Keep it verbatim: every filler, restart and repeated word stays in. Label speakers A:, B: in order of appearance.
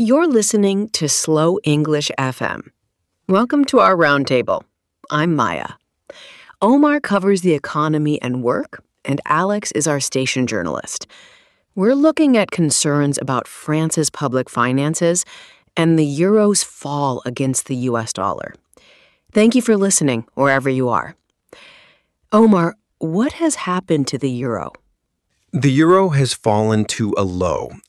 A: You're listening to Slow English F M. Welcome to our roundtable. I'm Maya. Omar covers the economy and work, and Alex is our station journalist. We're looking at concerns about France's public finances and the euro's fall against the U S dollar. Thank you for listening, wherever you are. Omar, what has happened to the euro?
B: The euro has fallen to a low